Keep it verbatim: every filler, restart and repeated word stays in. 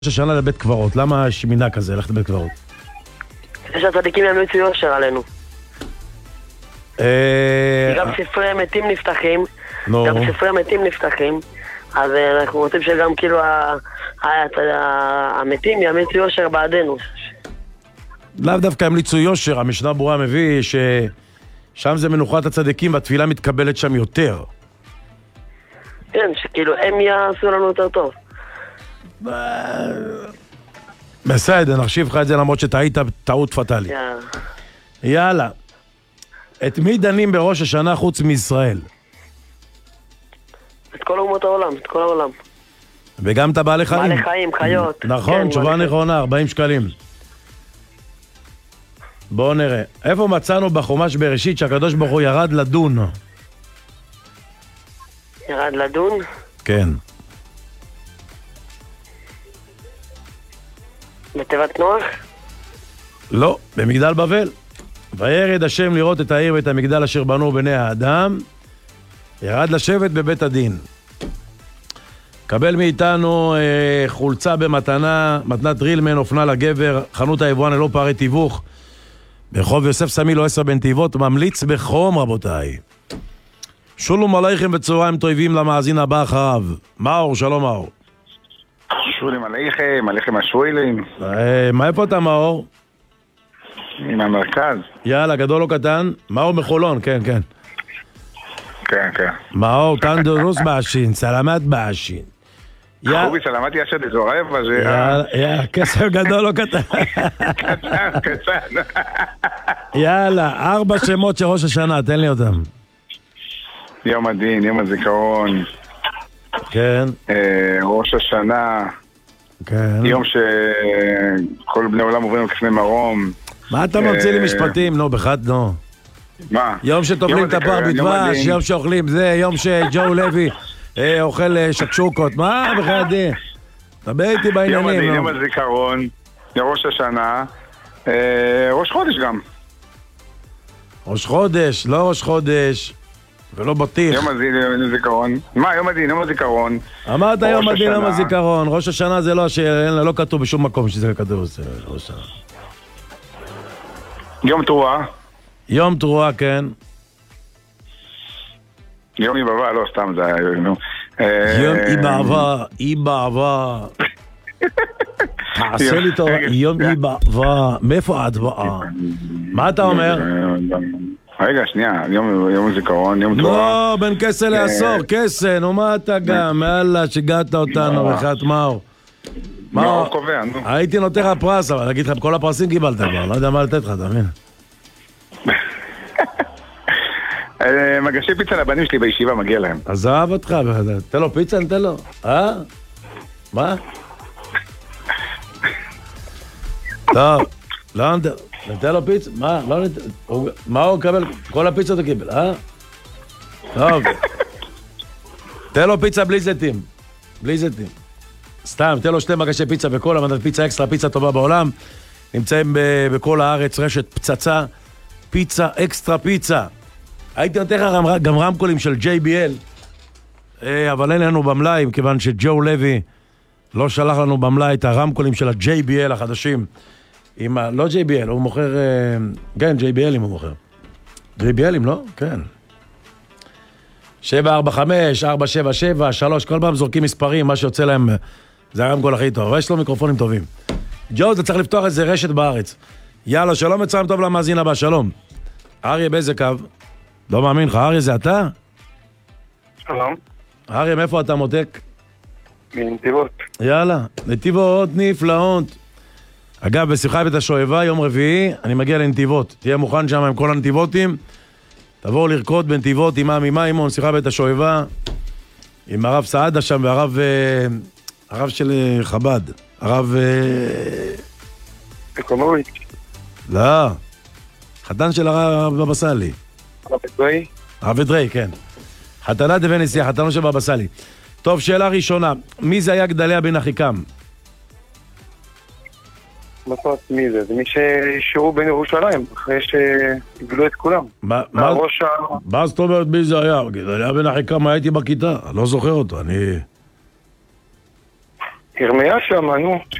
שנה לבית קברות, למה יש מינה כזה, ללכת לבית קברות? שהצדיקים ימליצו יושר עלינו. גם ספרי מתים נפתחים, גם ספרי מתים נפתחים, אז אנחנו רוצים שגם כאילו המתים ימליצו יושר בעדנו. לאו דווקא ימליצו יושר, המשנה ברורה מביא ששם זה מנוחת הצדיקים והתפילה מתקבלת שם יותר. כן, שכאילו הם יעשו לנו יותר טוב. בסדר, נחשיב לך את זה למרות שטעית טעות פטלי. יאללה. את מי דנים בראש השנה חוץ מישראל? את כל אומות העולם, את כל העולם. וגם את הבעלי חיים? בעלי חיים, חיות. נכון, תשובה נכונה, ארבעים שקלים. בואו נראה. איפה מצאנו בחומש בראשית שהקדוש ברוך הוא ירד לדון? ירד לדון? כן. בתיבת נוח? לא, במגדל בבל. וירד השם לראות את העיר ואת המגדל אשר בנו בני האדם, ירד לשבת בבית הדין. קבל מאיתנו אה, חולצה במתנה, מתנת רילמן, אופנה לגבר, חנות היבואן ללא פערי תיווך, ברחוב יוסף סמיל או עשר בנתיבות, ממליץ בחום רבותיי. שולום עליכם וצהריים טובים למאזין הבא אחריו. מאור, שלום מאור. שולם עליכם, עליכם השווילים. מה איפה אתה מאור? עם המרכז. יאללה, גדול או קטן? מאור מחולון, כן, כן. כן, כן. מאור, תנדרוס בעשין, סלמת בעשין. חובי סלמת ישד איזו רבע, זה... יאללה, כסף גדול או קטן? קטן, קטן. יאללה, ארבע שמות של ראש השנה, תן לי אותם. יום הדין, יום הזיכרון. כן. ראש השנה. כן. יום שכל בני עולם עוברים לפני מרום. מה אתה מוציא לי משפטים? נו, בחד, נו. מה? יום שטובלים את הפח בדבש, יום שאוכלים זה, יום שג'ו לוי אוכל שקשוקות, מה בחד דין? דבר איתי בעניינים. יום הדין, יום הזיכרון, ראש השנה, ראש חודש גם. ראש חודש, לא ראש חודש. ולא בטיח. יום הדין, יום הזיכרון. מה, יום הדין, יום הזיכרון. אמרת יום הדין, יום הזיכרון. ראש השנה זה לא, לא כתוב בשום מקום שזה כתוב. ראש השנה. יום תרועה. יום תרועה, כן. יום איבאבא, לא, סתם זה היה. יום איבאבא, איבאבא. תעשה לי טוב, יום איבאבא. מאיפה את באה? מה אתה אומר? רגע, שנייה, יום הזיכרון, יום תרועה. לא, בין כסה לעשור, כסה, נו מה אתה גם, יאללה, שיגעת אותנו, רחת מאור. מאור קובע, נו. הייתי נותן לך פרס, אבל להגיד לך, כל הפרסים קיבלת כבר, לא יודע מה לתת לך, אתה מבין? מגשי פיצה לבנים שלי בישיבה, מגיע להם. עזב אותך, תן לו פיצה, נתן לו. אה? מה? טוב, לא נתן... נתן לו פיצה? מה? לא נתן... מה הוא קבל? כל הפיצות הוא קיבל, אה? טוב. תן לו פיצה בלי זיתים. בלי זיתים. סתם, תן לו שתי מגשי פיצה בכל המדד פיצה אקסטרה, פיצה טובה בעולם. נמצאים בכל הארץ, רשת פצצה, פיצה אקסטרה פיצה. הייתי נותן לך גם רמקולים של ג'יי בי אל, אבל אין לנו במלאי, מכיוון שג'ו לוי לא שלח לנו במלאי את הרמקולים של ה-ג'יי בי אל החדשים. עם ה... לא ג'יי בי אל, הוא מוכר... כן, ג'יי בי אלים הוא מוכר. ג'יי בי אלים, לא? כן. שבע ארבע חמש, ארבע שבע שבע, שלוש, כל פעם זורקים מספרים, מה שיוצא להם זה הרמקול הכי טוב. אבל יש לו מיקרופונים טובים. ג'ו, זה צריך לפתוח איזה רשת בארץ. יאללה, שלום מצרים טוב למאזין הבא, שלום. אריה, באיזה קו? לא מאמין לך, אריה זה אתה? שלום. אריה, מאיפה אתה מותק? מנתיבות. יאללה, נתיבות נפלאות. אגב, בשיחה בית השואבה, יום רביעי, אני מגיע לנתיבות. תהיה מוכן שם עם כל הנתיבותים. תבואו לרקוד בנתיבות עם עמי מימון, שיחה בית השואבה, עם הרב סעדה שם, והרב הרב של חב"ד. הרב... אקונומית. לא. חתן של הרב בבא סאלי. הרב אדרי? הרב אדרי, כן. חתנה דבן נשיאה, חתנו של בבא סאלי. טוב, שאלה ראשונה. מי זה היה גדליה בן אחיקם? בסוף מי זה? זה מי ששירו בין ירושלים, אחרי שגלו את כולם. מה זאת אומרת מי זה היה? גדליה בן אחיקם, הייתי בכיתה, לא זוכר אותו, אני... ירמיה שמה, נו.